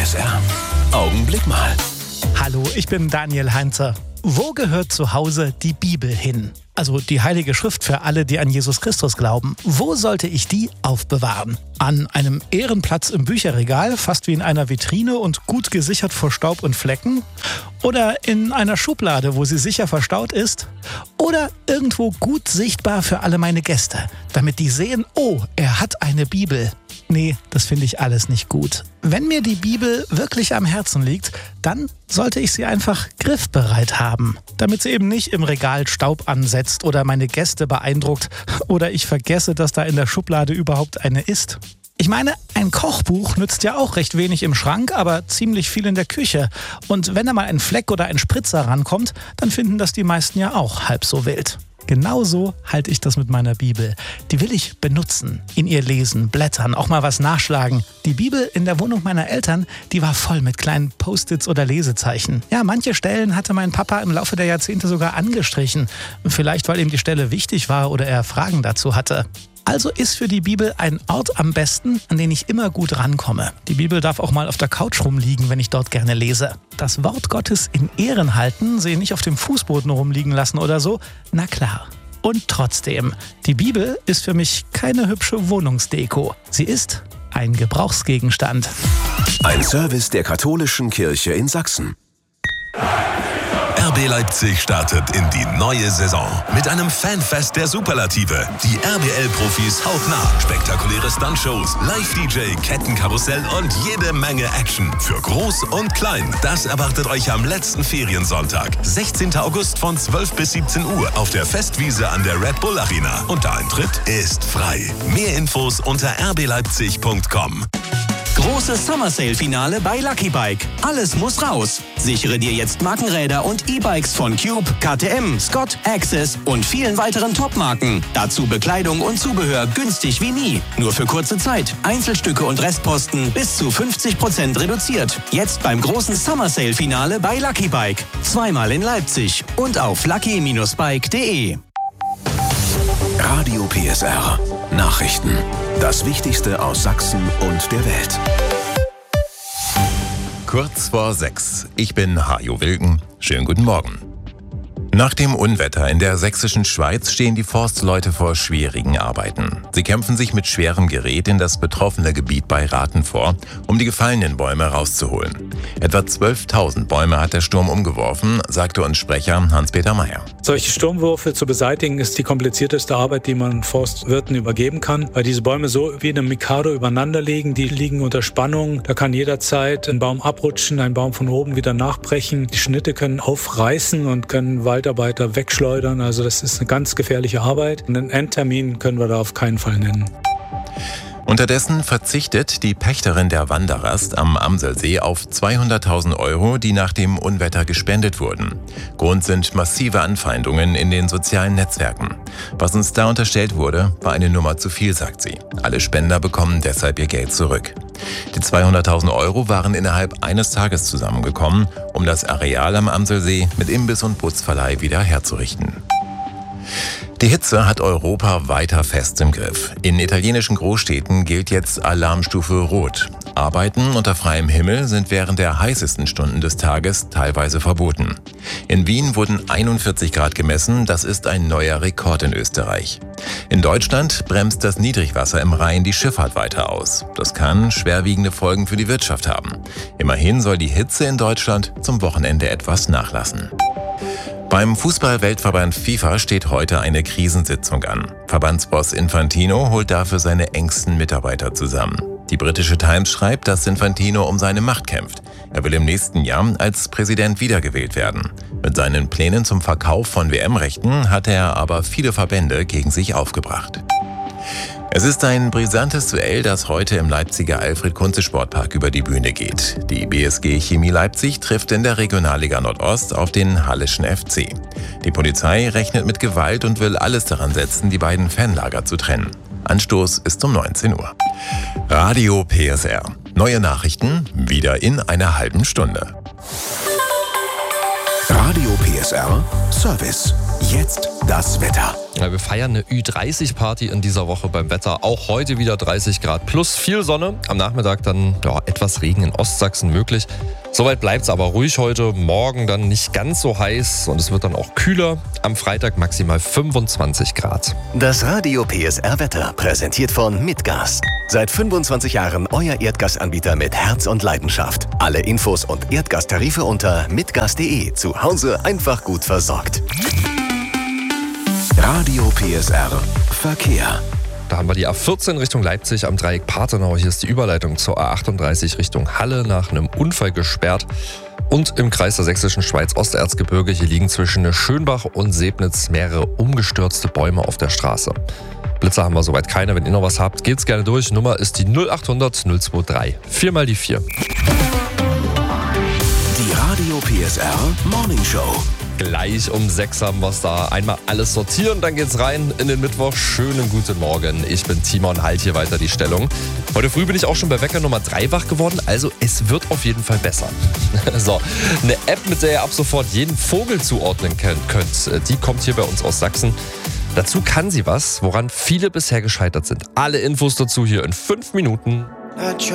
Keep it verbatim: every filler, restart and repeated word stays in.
S R. Augenblick mal. Hallo, ich bin Daniel Heinzer. Wo gehört zu Hause die Bibel hin? Also die Heilige Schrift für alle, die an Jesus Christus glauben. Wo sollte ich die aufbewahren? An einem Ehrenplatz im Bücherregal, fast wie in einer Vitrine und gut gesichert vor Staub und Flecken? Oder in einer Schublade, wo sie sicher verstaut ist? Oder irgendwo gut sichtbar für alle meine Gäste, damit die sehen, oh, er hat eine Bibel. Nee, das finde ich alles nicht gut. Wenn mir die Bibel wirklich am Herzen liegt, dann sollte ich sie einfach griffbereit haben, damit sie eben nicht im Regal Staub ansetzt oder meine Gäste beeindruckt oder ich vergesse, dass da in der Schublade überhaupt eine ist. Ich meine, ein Kochbuch nützt ja auch recht wenig im Schrank, aber ziemlich viel in der Küche. Und wenn da mal ein Fleck oder ein Spritzer rankommt, dann finden das die meisten ja auch halb so wild. Genauso halte ich das mit meiner Bibel. Die will ich benutzen, in ihr lesen, blättern, auch mal was nachschlagen. Die Bibel in der Wohnung meiner Eltern, die war voll mit kleinen Post-its oder Lesezeichen. Ja, manche Stellen hatte mein Papa im Laufe der Jahrzehnte sogar angestrichen. Vielleicht, weil ihm die Stelle wichtig war oder er Fragen dazu hatte. Also ist für die Bibel ein Ort am besten, an den ich immer gut rankomme. Die Bibel darf auch mal auf der Couch rumliegen, wenn ich dort gerne lese. Das Wort Gottes in Ehren halten, sie nicht auf dem Fußboden rumliegen lassen oder so, na klar. Und trotzdem, die Bibel ist für mich keine hübsche Wohnungsdeko. Sie ist ein Gebrauchsgegenstand. Ein Service der Katholischen Kirche in Sachsen. R B Leipzig startet in die neue Saison mit einem Fanfest der Superlative. Die R B L-Profis hautnah, spektakuläre Stuntshows, Live-D J, Kettenkarussell und jede Menge Action. Für Groß und Klein. Das erwartet euch am letzten Feriensonntag, sechzehnten August von zwölf bis siebzehn Uhr auf der Festwiese an der Red Bull Arena. Und der Eintritt ist frei. Mehr Infos unter r b leipzig punkt com. Großes Summer Sale Finale bei Lucky Bike. Alles muss raus. Sichere dir jetzt Markenräder und E-Bikes von Cube, K T M, Scott, Access und vielen weiteren Top-Marken. Dazu Bekleidung und Zubehör günstig wie nie. Nur für kurze Zeit. Einzelstücke und Restposten bis zu fünfzig Prozent reduziert. Jetzt beim großen Summer Sale Finale bei Lucky Bike. Zweimal in Leipzig und auf lucky Bindestrich bike punkt de. Radio P S R. Nachrichten. Das Wichtigste aus Sachsen und der Welt. Kurz vor sechs. Ich bin Hajo Wilken. Schönen guten Morgen. Nach dem Unwetter in der sächsischen Schweiz stehen die Forstleute vor schwierigen Arbeiten. Sie kämpfen sich mit schwerem Gerät in das betroffene Gebiet bei Rathen vor, um die gefallenen Bäume rauszuholen. Etwa zwölftausend Bäume hat der Sturm umgeworfen, sagte uns Sprecher Hans-Peter Meyer. Solche Sturmwürfe zu beseitigen ist die komplizierteste Arbeit, die man Forstwirten übergeben kann, weil diese Bäume so wie in einem Mikado übereinander liegen. Die liegen unter Spannung, da kann jederzeit ein Baum abrutschen, ein Baum von oben wieder nachbrechen. Die Schnitte können aufreißen und können Waldarbeiter wegschleudern, also das ist eine ganz gefährliche Arbeit. Einen Endtermin können wir da auf keinen Fall nennen. Unterdessen verzichtet die Pächterin der Wanderrast am Amselsee auf zweihunderttausend Euro, die nach dem Unwetter gespendet wurden. Grund sind massive Anfeindungen in den sozialen Netzwerken. Was uns da unterstellt wurde, war eine Nummer zu viel, sagt sie. Alle Spender bekommen deshalb ihr Geld zurück. Die zweihunderttausend Euro waren innerhalb eines Tages zusammengekommen, um das Areal am Amselsee mit Imbiss und Putzverleih wieder herzurichten. Die Hitze hat Europa weiter fest im Griff. In italienischen Großstädten gilt jetzt Alarmstufe Rot. Arbeiten unter freiem Himmel sind während der heißesten Stunden des Tages teilweise verboten. In Wien wurden einundvierzig Grad gemessen, das ist ein neuer Rekord in Österreich. In Deutschland bremst das Niedrigwasser im Rhein die Schifffahrt weiter aus. Das kann schwerwiegende Folgen für die Wirtschaft haben. Immerhin soll die Hitze in Deutschland zum Wochenende etwas nachlassen. Beim Fußball-Weltverband FIFA steht heute eine Krisensitzung an. Verbandsboss Infantino holt dafür seine engsten Mitarbeiter zusammen. Die britische Times schreibt, dass Infantino um seine Macht kämpft. Er will im nächsten Jahr als Präsident wiedergewählt werden. Mit seinen Plänen zum Verkauf von W M-Rechten hatte er aber viele Verbände gegen sich aufgebracht. Es ist ein brisantes Duell, das heute im Leipziger Alfred-Kunze-Sportpark über die Bühne geht. Die B S G Chemie Leipzig trifft in der Regionalliga Nordost auf den Halleschen F C. Die Polizei rechnet mit Gewalt und will alles daran setzen, die beiden Fanlager zu trennen. Anstoß ist um neunzehn Uhr. Radio P S R. Neue Nachrichten wieder in einer halben Stunde. Radio P S R Service. Jetzt das Wetter. Ja, wir feiern eine Ü dreißig Party in dieser Woche beim Wetter. Auch heute wieder dreißig Grad plus viel Sonne. Am Nachmittag dann ja, etwas Regen in Ostsachsen möglich. Soweit bleibt es aber ruhig heute. Morgen dann nicht ganz so heiß und es wird dann auch kühler. Am Freitag maximal fünfundzwanzig Grad. Das Radio P S R Wetter präsentiert von Mitgas. Seit fünfundzwanzig Jahren euer Erdgasanbieter mit Herz und Leidenschaft. Alle Infos und Erdgastarife unter mitgas punkt de. Zu Hause einfach gut versorgt. Radio P S R Verkehr. Da haben wir die A vierzehn Richtung Leipzig am Dreieck Parthenau. Hier ist die Überleitung zur A achtunddreißig Richtung Halle nach einem Unfall gesperrt. Und im Kreis der Sächsischen Schweiz Osterzgebirge, hier liegen zwischen Schönbach und Sebnitz mehrere umgestürzte Bäume auf der Straße. Blitzer haben wir soweit keine. Wenn ihr noch was habt, geht's gerne durch. Nummer ist die null achthundert null drei. Viermal die vier. Die Radio P S R Morning Show. Gleich um sechs haben wir es da. Einmal alles sortieren, dann geht's rein in den Mittwoch. Schönen guten Morgen. Ich bin Timon, halt hier weiter die Stellung. Heute früh bin ich auch schon bei Wecker Nummer drei wach geworden, also es wird auf jeden Fall besser. So, eine App, mit der ihr ab sofort jeden Vogel zuordnen könnt, die kommt hier bei uns aus Sachsen. Dazu kann sie was, woran viele bisher gescheitert sind. Alle Infos dazu hier in fünf Minuten.